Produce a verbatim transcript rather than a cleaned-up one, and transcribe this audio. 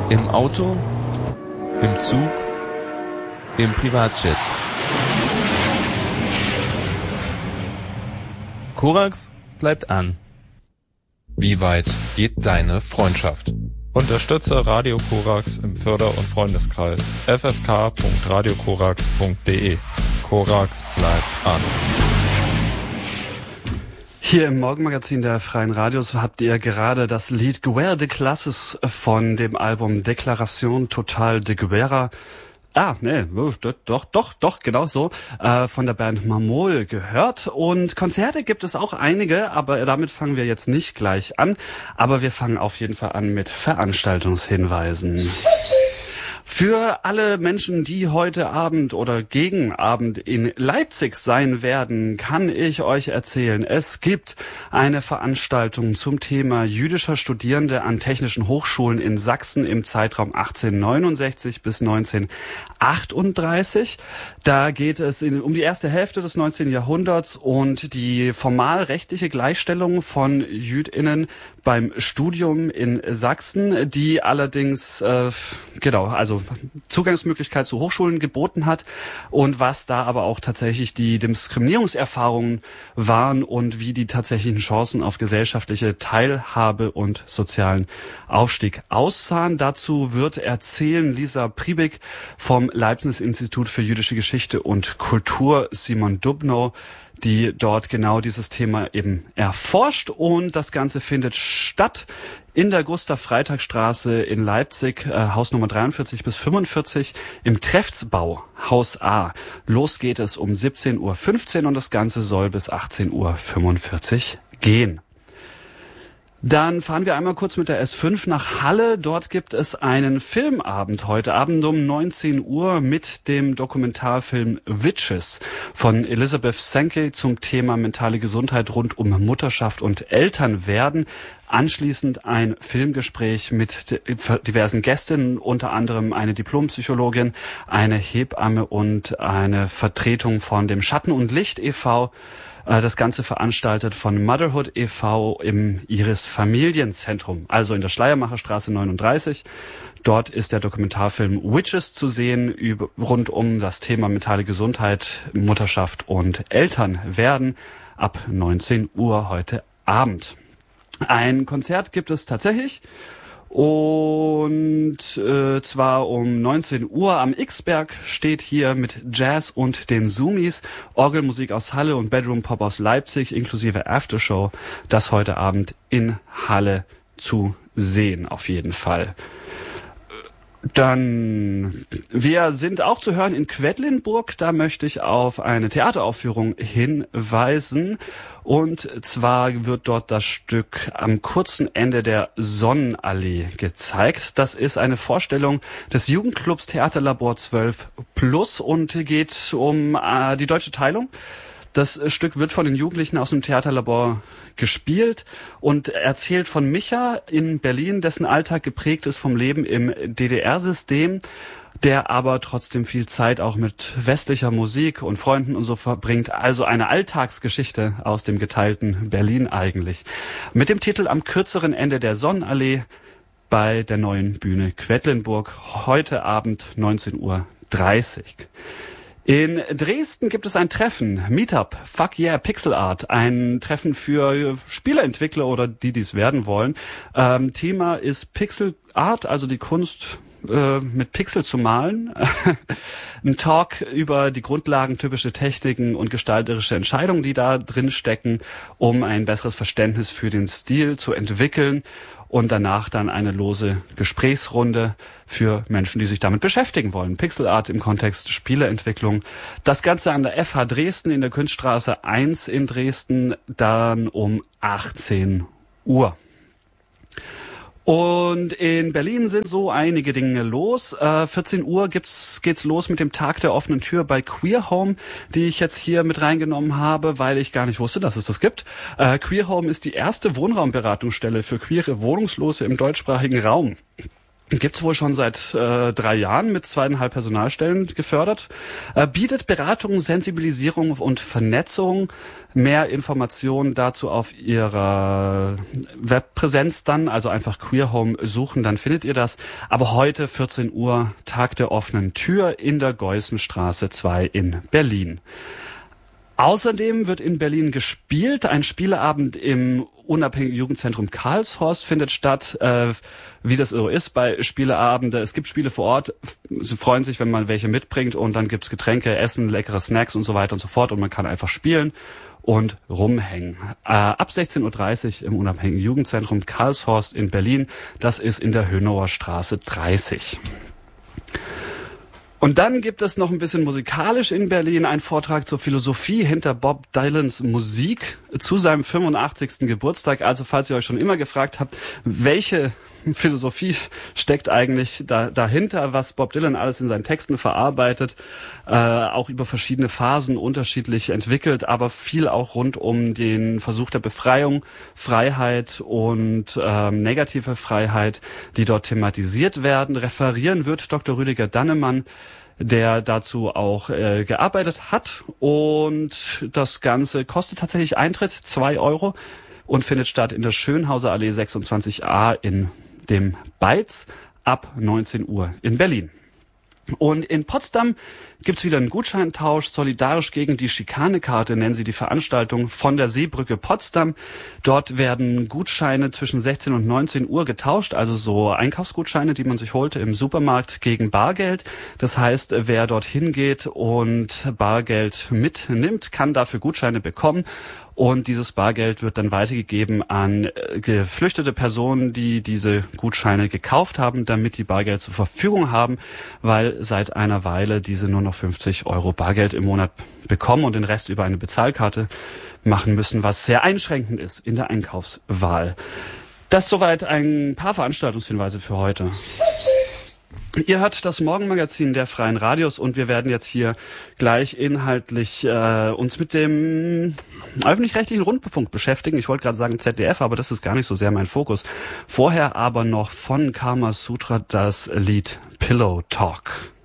Im Auto, im Zug, im Privatjet. Korax bleibt an. Wie weit geht deine Freundschaft? Unterstütze Radio Korax im Förder- und Freundeskreis. f f k punkt radio korax punkt d e. Korax bleibt an. Hier im Morgenmagazin der Freien Radios habt ihr gerade das Lied Guerre de Classes von dem Album Déclaration Totale de Guerra. Ah, nee, doch, doch, doch, genau so, äh, von der Band Mamol gehört. Und Konzerte gibt es auch einige, aber damit fangen wir jetzt nicht gleich an. Aber wir fangen auf jeden Fall an mit Veranstaltungshinweisen. Für alle Menschen, die heute Abend oder gegen Abend in Leipzig sein werden, kann ich euch erzählen, es gibt eine Veranstaltung zum Thema jüdischer Studierende an technischen Hochschulen in Sachsen im Zeitraum achtzehnhundertneunundsechzig bis neunzehnhundertachtunddreißig. Da geht es in, um die erste Hälfte des neunzehnten Jahrhunderts und die formal rechtliche Gleichstellung von JüdInnen beim Studium in Sachsen, die allerdings, äh, genau, also Zugangsmöglichkeit zu Hochschulen geboten hat und was da aber auch tatsächlich die Diskriminierungserfahrungen waren und wie die tatsächlichen Chancen auf gesellschaftliche Teilhabe und sozialen Aufstieg aussahen. Dazu wird erzählen Lisa Priebig vom Leibniz-Institut für jüdische Geschichte und Kultur, Simon Dubnow, die dort genau dieses Thema eben erforscht, und das Ganze findet statt in der Gustav-Freitag-Straße in Leipzig, äh, Haus Nummer dreiundvierzig bis fünfundvierzig im Treffsbau, Haus A. Los geht es um siebzehn Uhr fünfzehn und das Ganze soll bis achtzehn Uhr fünfundvierzig gehen. Dann fahren wir einmal kurz mit der S fünf nach Halle. Dort gibt es einen Filmabend heute Abend um neunzehn Uhr mit dem Dokumentarfilm Witches von Elizabeth Sankey zum Thema mentale Gesundheit rund um Mutterschaft und Elternwerden. Anschließend ein Filmgespräch mit diversen Gästinnen, unter anderem eine Diplompsychologin, eine Hebamme und eine Vertretung von dem Schatten und Licht e V Das Ganze veranstaltet von Motherhood e V im Iris Familienzentrum, also in der Schleiermacherstraße neununddreißig. Dort ist der Dokumentarfilm Witches zu sehen, über, rund um das Thema mentale Gesundheit, Mutterschaft und Elternwerden ab neunzehn Uhr heute Abend. Ein Konzert gibt es tatsächlich. Und äh, zwar um neunzehn Uhr am X-Berg steht hier mit Jazz und den Zoomies Orgelmusik aus Halle und Bedroom Pop aus Leipzig inklusive Aftershow. Das heute Abend in Halle zu sehen auf jeden Fall. Dann, wir sind auch zu hören in Quedlinburg. Da möchte ich auf eine Theateraufführung hinweisen. Und zwar wird dort das Stück Am kurzen Ende der Sonnenallee gezeigt. Das ist eine Vorstellung des Jugendclubs Theaterlabor zwölf plus und geht um äh, die deutsche Teilung. Das Stück wird von den Jugendlichen aus dem Theaterlabor gespielt und erzählt von Micha in Berlin, dessen Alltag geprägt ist vom Leben im D D R-System, der aber trotzdem viel Zeit auch mit westlicher Musik und Freunden und so verbringt. Also eine Alltagsgeschichte aus dem geteilten Berlin eigentlich. Mit dem Titel Am kürzeren Ende der Sonnenallee bei der Neuen Bühne Quedlinburg. Heute Abend neunzehn Uhr dreißig. In Dresden gibt es ein Treffen, Meetup, Fuck Yeah, Pixel Art, ein Treffen für Spieleentwickler oder die, die es werden wollen. Ähm, Thema ist Pixel Art, also die Kunst äh, mit Pixel zu malen. Ein Talk über die Grundlagen, typische Techniken und gestalterische Entscheidungen, die da drin stecken, um ein besseres Verständnis für den Stil zu entwickeln. Und danach dann eine lose Gesprächsrunde für Menschen, die sich damit beschäftigen wollen. Pixel Art im Kontext Spieleentwicklung. Das Ganze an der F H Dresden in der Kunststraße eins in Dresden, dann um achtzehn Uhr. Und in Berlin sind so einige Dinge los. Äh, vierzehn Uhr gibt's, geht's los mit dem Tag der offenen Tür bei Queer Home, die ich jetzt hier mit reingenommen habe, weil ich gar nicht wusste, dass es das gibt. Äh, Queer Home ist die erste Wohnraumberatungsstelle für queere Wohnungslose im deutschsprachigen Raum. Gibt's wohl schon seit äh, drei Jahren mit zweieinhalb Personalstellen gefördert. Äh, bietet Beratung, Sensibilisierung und Vernetzung. Mehr Informationen dazu auf ihrer Webpräsenz dann, also einfach Queer Home suchen, dann findet ihr das. Aber heute vierzehn Uhr, Tag der offenen Tür in der Geußenstraße zwei in Berlin. Außerdem wird in Berlin gespielt. Ein Spieleabend im Unabhängigen Jugendzentrum Karlshorst findet statt. Äh, wie das so ist bei Spieleabende. Es gibt Spiele vor Ort. Sie freuen sich, wenn man welche mitbringt. Und dann gibt's Getränke, Essen, leckere Snacks und so weiter und so fort. Und man kann einfach spielen und rumhängen. Äh, ab sechzehn Uhr dreißig im Unabhängigen Jugendzentrum Karlshorst in Berlin. Das ist in der Hönower Straße dreißig. Und dann gibt es noch ein bisschen musikalisch in Berlin einen Vortrag zur Philosophie hinter Bob Dylans Musik zu seinem fünfundachtzigsten Geburtstag. Also falls ihr euch schon immer gefragt habt, welche Philosophie steckt eigentlich da, dahinter, was Bob Dylan alles in seinen Texten verarbeitet, äh, auch über verschiedene Phasen unterschiedlich entwickelt, aber viel auch rund um den Versuch der Befreiung, Freiheit und ähm, negative Freiheit, die dort thematisiert werden. Referieren wird Doktor Rüdiger Dannemann, der dazu auch äh, gearbeitet hat, und das Ganze kostet tatsächlich Eintritt, zwei Euro, und findet statt in der Schönhauser Allee sechsundzwanzig a in dem Beiz ab neunzehn Uhr in Berlin. Und in Potsdam gibt's wieder einen Gutscheintausch, solidarisch gegen die Schikanekarte nennen sie die Veranstaltung von der Seebrücke Potsdam. Dort werden Gutscheine zwischen sechzehn und neunzehn Uhr getauscht, also so Einkaufsgutscheine, die man sich holte im Supermarkt, gegen Bargeld. Das heißt, wer dorthin geht und Bargeld mitnimmt, kann dafür Gutscheine bekommen. Und dieses Bargeld wird dann weitergegeben an geflüchtete Personen, die diese Gutscheine gekauft haben, damit die Bargeld zur Verfügung haben, weil seit einer Weile diese nur noch fünfzig Euro Bargeld im Monat bekommen und den Rest über eine Bezahlkarte machen müssen, was sehr einschränkend ist in der Einkaufswahl. Das soweit ein paar Veranstaltungshinweise für heute. Ihr hört das Morgenmagazin der Freien Radios, und wir werden jetzt hier gleich inhaltlich äh, uns mit dem öffentlich-rechtlichen Rundfunk beschäftigen. Ich wollte gerade sagen Z D F, aber das ist gar nicht so sehr mein Fokus. Vorher aber noch von Kama Sutra das Lied Pillow Talk.